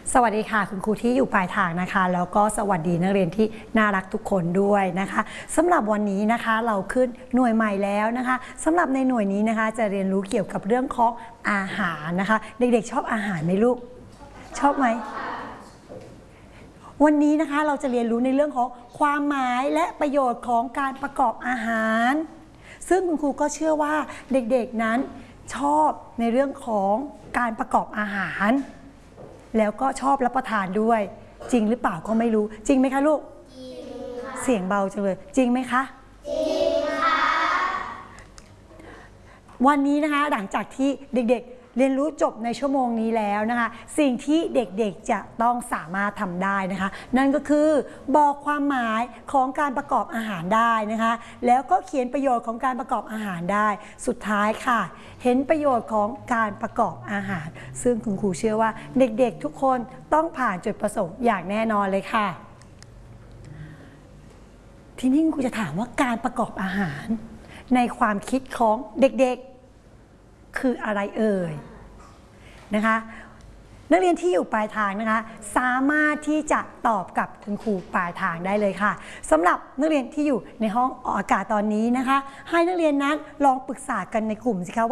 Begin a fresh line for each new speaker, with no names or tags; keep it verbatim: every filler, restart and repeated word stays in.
สวัสดีค่ะคุณครูที่อยู่ปลายทางนะคะแล้วก็สวัสดีนักเรียนที่น่ารักทุกคนด้วยนะคะสำหรับวันนี้นะคะเราขึ้นหน่วยใหม่แล้วนะคะสำหรับในหน่วยนี้นะคะจะเรียนรู้เกี่ยวกับเรื่องของอาหารนะคะเด็กๆชอบอาหารไหมลูกชอบไหมวันนี้นะคะเราจะเรียนรู้ในเรื่องของความหมายและประโยชน์ของการประกอบอาหารซึ่งคุณครูก็เชื่อว่าเด็กๆนั้นชอบในเรื่องของการประกอบอาหารแล้วก็ชอบรับประทานด้วยจริงหรือเปล่าก็ไม่รู้จริงไหมคะลูกจริงค่ะเสียงเบาจังเลยจริงไหมคะจริงค่ะวันนี้นะคะหลังจากที่เด็กๆเรียนรู้จบในชั่วโมงนี้แล้วนะคะสิ่งที่เด็กๆจะต้องสามารถทำได้นะคะนั่นก็คือบอกความหมายของการประกอบอาหารได้นะคะแล้วก็เขียนประโยชน์ของการประกอบอาหารได้สุดท้ายค่ะเห็นประโยชน์ของการประกอบอาหารซึ่งคุณครูเชื่อว่าเด็กๆทุกคนต้องผ่านจุดประสงค์อย่างแน่นอนเลยค่ะทีนี้คุณครูจะถามว่าการประกอบอาหารในความคิดของเด็กๆคืออะไรเอ่ยนะคะนักเรียนที่อยู่ปลายทางนะคะสามารถที่จะตอบกับคุณครูปลายทางได้เลยค่ะสำหรับนักเรียนที่อยู่ในห้องออกอากาศตอนนี้นะคะให้นักเรียนนั้นลองปรึกษากันในกลุ่มสิคะ